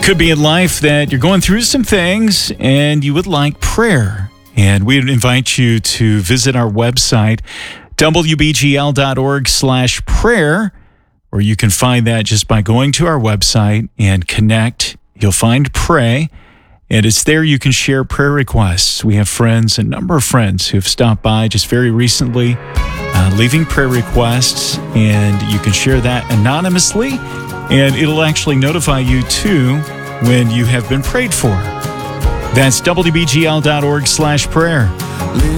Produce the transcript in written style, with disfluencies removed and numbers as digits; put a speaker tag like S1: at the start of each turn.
S1: Could be in life that you're going through some things and you would like prayer. And we would invite you to visit our website, wbgl.org/prayer, or you can find that just by going to our website and connect. You'll find Pray, and it's there you can share prayer requests. We have friends, a number of friends who have stopped by just very recently, leaving prayer requests, and you can share that anonymously, and it'll actually notify you too when you have been prayed for. That's wbgl.org/prayer.